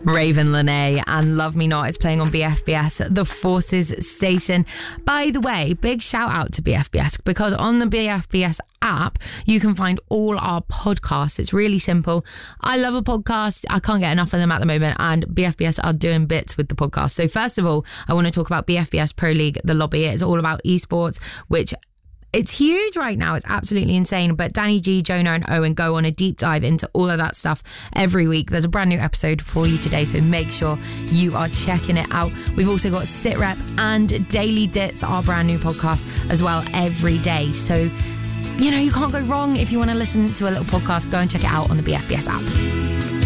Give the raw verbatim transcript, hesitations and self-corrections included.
Raven Lene and Love Me Not is playing on B F B S, the Forces station. By the way, big shout out to B F B S, because on the B F B S app you can find all our podcasts. It's really simple. I love a podcast. I can't get enough of them at the moment, and B F B S are doing bits with the podcast. So first of all, I want to talk about B F B S Pro League, The Lobby. It's all about esports, which it's huge right now. It's absolutely insane. But Danny G, Jonah and Owen go on a deep dive into all of that stuff every week. There's a brand new episode for you today, so make sure you are checking it out. We've also got Sit Rep and Daily Dits, our brand new podcast as well, every day. So, you know, you can't go wrong. If you want to listen to a little podcast, go and check it out on the B F B S app.